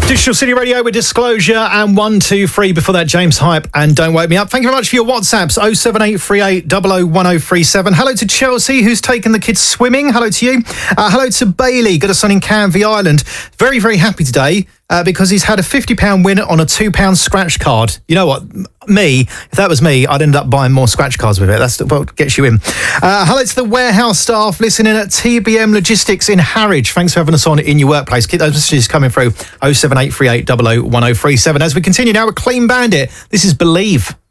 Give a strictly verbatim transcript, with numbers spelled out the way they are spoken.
Digital City Radio with Disclosure and one two three before that, James Hype and Don't Wake Me Up. Thank you very much for your WhatsApps, oh seven eight three eight, double oh one oh three seven. Hello to Chelsea, who's taken the kids swimming. Hello to you. Uh, hello to Bailey, got a son in Canvey Island. Very, very happy today uh, because he's had a fifty pound win on a two pound scratch card. You know what? Me, if that was me, I'd end up buying more scratch cards with it. That's what gets you in. Uh, hello to the warehouse staff listening at T B M Logistics in Harwich. Thanks for having us on in your workplace. Keep those messages coming through, oh seven eight three eight, double oh one oh three seven. As we continue now with Clean Bandit, this is Believe.